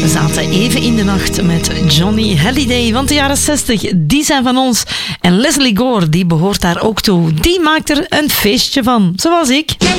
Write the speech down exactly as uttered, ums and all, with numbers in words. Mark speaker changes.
Speaker 1: zaten even in de nacht met Johnny Hallyday. Want de jaren zestig, die zijn van ons. En Leslie Gore, die behoort daar ook toe. Die maakt er een feestje van, zoals ik.